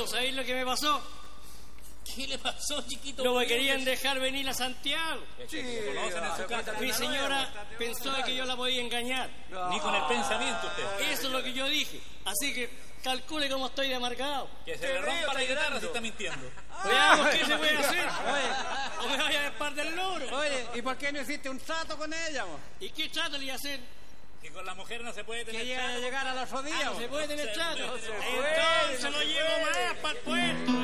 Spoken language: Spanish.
todo. ¿Sabéis lo que me pasó? ¿Qué le pasó, chiquito? No me querían dejar venir a Santiago. Sí, conocen en su casa. Mi señora pensó que yo la podía engañar. Ni con el pensamiento usted. Eso es lo que yo dije. Así que calcule cómo estoy de amargado. Que se le rompa la guitarra si está mintiendo. Veamos qué se puede hacer. O me vaya a despar del logro. Oye, ¿y por qué no hiciste un trato con ella, mo? ¿Y qué trato le iba a hacer? Que con la mujer no se puede tener Que llega a trato. llegar a las rodillas. No se puede tener trato. No se puede. Entonces lo llevo más para el puerto.